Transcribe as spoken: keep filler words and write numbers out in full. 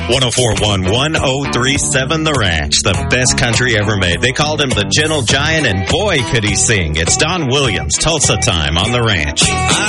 one oh four point one, one oh three point seven The Ranch, the best country ever made. They called him the Gentle Giant, and boy, could he sing. It's Don Williams, Tulsa Time on The Ranch.